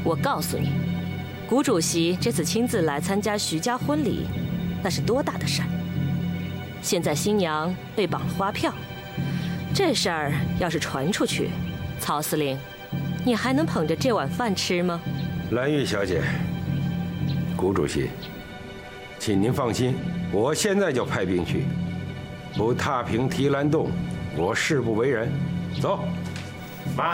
我告诉你，谷主席这次亲自来参加徐家婚礼，那是多大的事儿！现在新娘被绑了花票，这事儿要是传出去，曹司令，你还能捧着这碗饭吃吗？ 兰玉小姐，谷主席，请您放心，我现在就派兵去，不踏平提篮洞，我誓不为人。走，慢。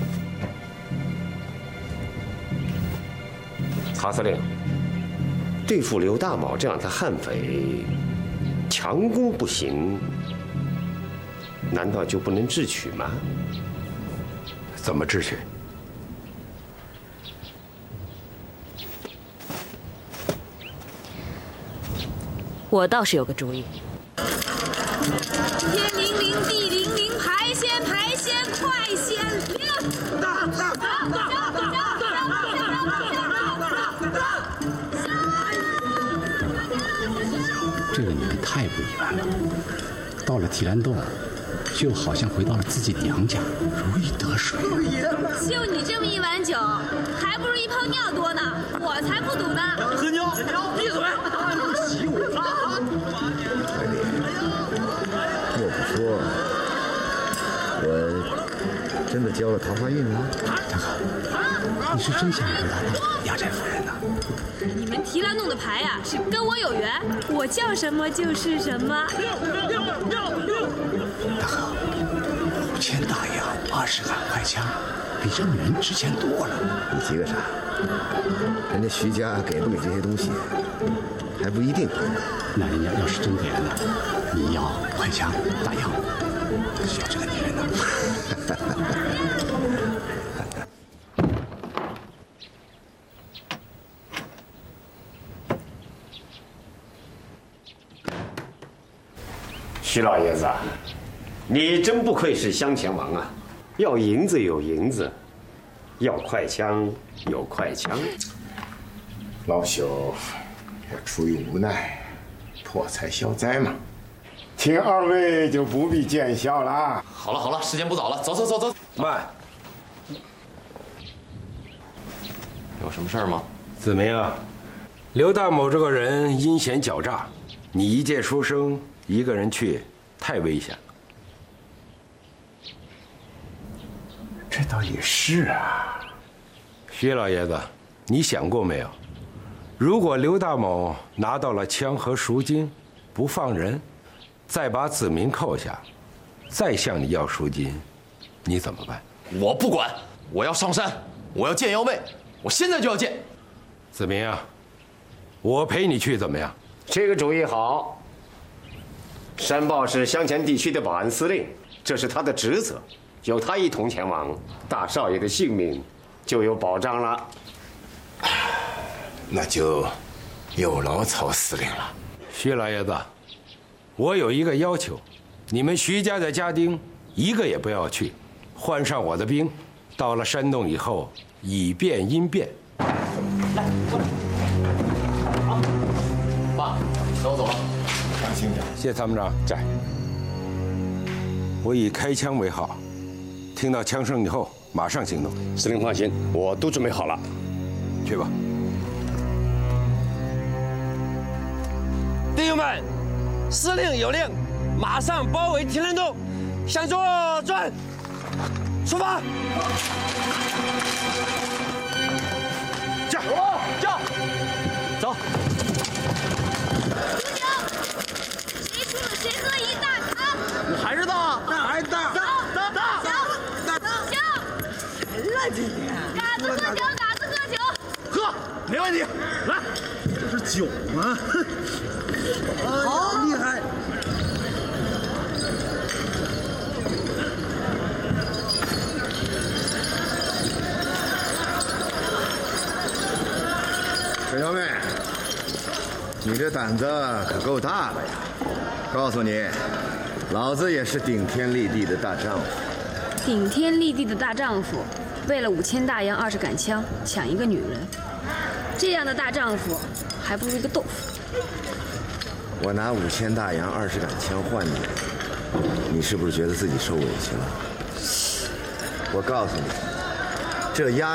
曹司令，对付刘大卯这样的悍匪，强攻不行，难道就不能智取吗？ 怎么智取？ 我倒是有个主意。 天灵灵，地灵灵，排仙排仙，快仙灵！ 这个女人太不一般了，到了提篮洞，就好像回到了自己娘家，如鱼得水。 就你这么一碗酒，还不如一泡尿多呢，我才不赌呢！ 喝尿，闭嘴！洗我！ 莫不说，我真的交了桃花运了？ 大哥，你是真想刘大当压寨夫人呐？ 你们提篮洞的牌啊，是跟我有缘，我叫什么就是什么。 大哥，5000大洋，20杆快枪，比这女人值钱多了。 你急个啥？人家徐家给不给这些东西，还不一定。 那人家要是真给了呢？你要快枪、大洋，需要这个女人呢。 徐老爷子，你真不愧是镶前王啊！要银子有银子，要快枪有快枪。 老朽也出于无奈，破财消灾嘛。请二位就不必见笑了。 好了好了，时间不早了，走。 慢。 有什么事儿吗？ 子明啊，刘大某这个人阴险狡诈，你一介书生一个人去，太危险了。 这倒也是啊。 徐老爷子，你想过没有？如果刘大某拿到了枪和赎金，不放人，再把子明扣下，再向你要赎金，你怎么办？ 我不管，我要上山，我要见幺妹，我现在就要见。 子明啊，我陪你去怎么样？ 这个主意好。山豹是镶前地区的保安司令，这是他的职责，有他一同前往，大少爷的性命就有保障了。 那就有劳曹司令了。 徐老爷子，我有一个要求，你们徐家的家丁一个也不要去，换上我的兵，到了山洞以后以变因变。 来，过来。好，爸，那我走了。 放心点。 谢参谋长，在。我以开枪为号，听到枪声以后马上行动。 司令放心，我都准备好了。 去吧。 弟兄们，司令有令，马上包围提篮洞，向左转，出发！ 驾！ 驾！走！ 谁输了谁喝一大坛。 我还是大， 走！嘎子喝酒， 喝，没问题。来， 这是酒吗？好厉害！ 陈小妹，你这胆子可够大的呀！告诉你，老子也是顶天立地的大丈夫。 顶天立地的大丈夫，为了5000大洋20杆枪抢一个女人，这样的大丈夫还不如一个豆腐。 我拿5000大洋20杆枪换你，你是不是觉得自己受委屈了？我告诉你，这压